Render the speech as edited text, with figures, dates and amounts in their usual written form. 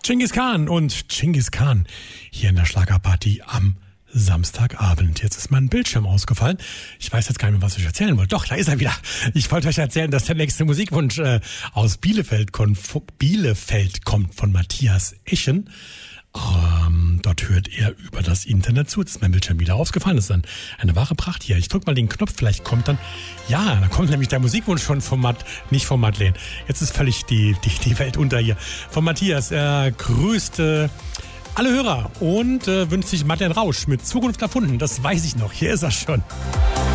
Genghis Khan und Genghis Khan hier in der Schlagerparty am Samstagabend. Jetzt ist mein Bildschirm ausgefallen. Ich weiß jetzt gar nicht mehr, was ich erzählen wollte. Doch, da ist er wieder. Ich wollte euch erzählen, dass der nächste Musikwunsch aus Bielefeld kommt von Matthias Eschen. Dort hört er über das Internet zu. Jetzt ist mein Bildschirm wieder ausgefallen. Das ist dann eine wahre Pracht hier. Ich drücke mal den Knopf, vielleicht kommt dann... Ja, da kommt nämlich der Musikwunsch schon nicht von Madeleine. Jetzt ist völlig die Welt unter hier. Von Matthias. Er grüßt alle Hörer und wünscht sich Madeleine Rausch mit Zukunft erfunden. Das weiß ich noch. Hier ist er schon.